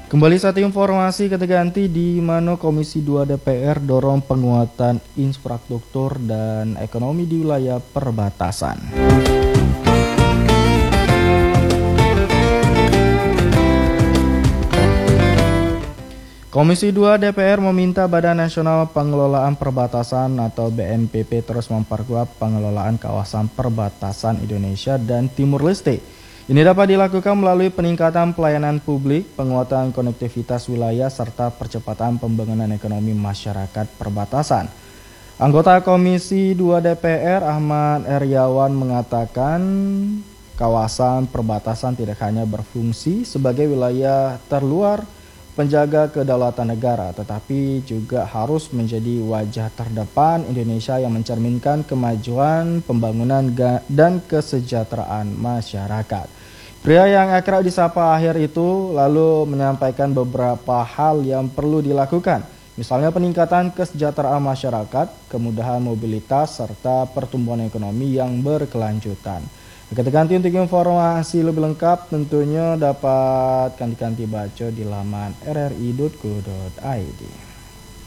Kembali satu informasi ganti di mana Komisi 2 DPR dorong penguatan infrastruktur dan ekonomi di wilayah perbatasan. Komisi 2 DPR meminta Badan Nasional Pengelolaan Perbatasan atau BNPB terus memperkuat pengelolaan kawasan perbatasan Indonesia dan Timur Leste. Ini dapat dilakukan melalui peningkatan pelayanan publik, penguatan konektivitas wilayah, serta percepatan pembangunan ekonomi masyarakat perbatasan. Anggota Komisi 2 DPR Ahmad Heriawan mengatakan kawasan perbatasan tidak hanya berfungsi sebagai wilayah terluar penjaga kedaulatan negara, tetapi juga harus menjadi wajah terdepan Indonesia yang mencerminkan kemajuan, pembangunan, dan kesejahteraan masyarakat. Pria yang akrab disapa Akhir itu lalu menyampaikan beberapa hal yang perlu dilakukan, misalnya peningkatan kesejahteraan masyarakat, kemudahan mobilitas, serta pertumbuhan ekonomi yang berkelanjutan. Ganti untuk informasi lebih lengkap tentunya dapat ganti baca di laman rri.go.id.